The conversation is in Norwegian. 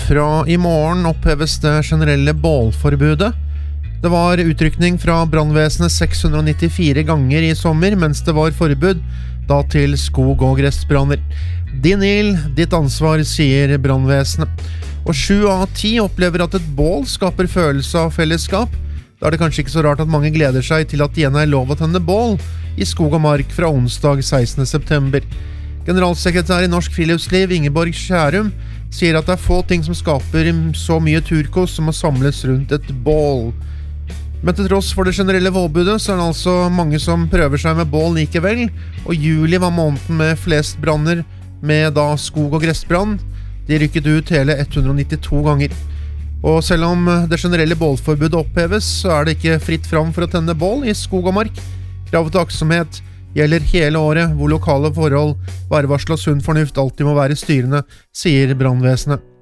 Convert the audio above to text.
Fra i morgen oppheves det generelle bålforbudet. Det var utrykning fra brannvesenet 694 ganger i sommer, mens det var forbud da til skog- og gressbranner. Din ild, ditt ansvar, sier brannvesenet. Og 7 av 10 opplever at et bål skaper følelse av fellesskap. Da er det kanskje ikke så rart at mange gleder seg til at det igjen er lov å tenne bål i skog og mark fra onsdag 16. september. Generalsekretær i Norsk Friluftsliv, Ingeborg Skjærum, sier at det er få ting som skaper så mye turkos som å samles rundt et bål. Men til tross for det generelle påbudet, så er det altså mange som prøver seg med bål likevel, og juli var måneden med flest branner med da skog- og gressbrann. De rykket ut hele 192 ganger. Og selv om det generelle bålforbudet oppheves, så er det ikke fritt fram for å tenne bål i skog og mark. Kravet til aktsomhet gjelder hele året, hvor lokale forhold, værvarsel og sunn fornuft alltid må være styrende, sier brannvesenet.